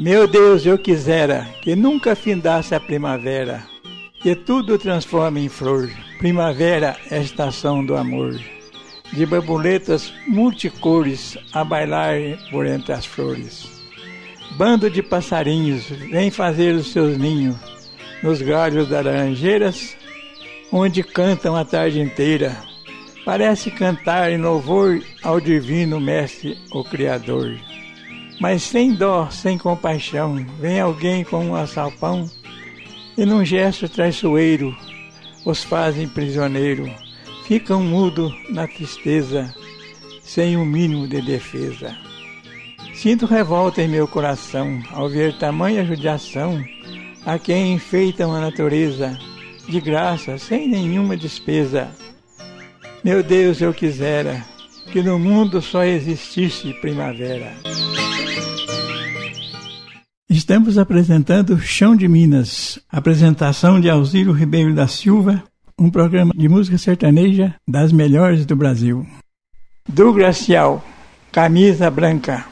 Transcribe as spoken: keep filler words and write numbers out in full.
Meu Deus, eu quisera que nunca findasse a primavera, que tudo transforma em flor. Primavera é a estação do amor, de borboletas multicores a bailar por entre as flores. Bando de passarinhos vem fazer os seus ninhos nos galhos das laranjeiras, onde cantam a tarde inteira. Parece cantar em louvor ao divino mestre, o Criador. Mas sem dó, sem compaixão, vem alguém com um assalpão e num gesto traiçoeiro os fazem prisioneiro. Ficam mudo na tristeza, sem um mínimo de defesa. Sinto revolta em meu coração ao ver tamanha judiação a quem enfeitam a natureza de graça, sem nenhuma despesa. Meu Deus, eu quisera que no mundo só existisse primavera. Estamos apresentando Chão de Minas, apresentação de Alziro Ribeiro da Silva, um programa de música sertaneja das melhores do Brasil. Do Gracial, Camisa Branca.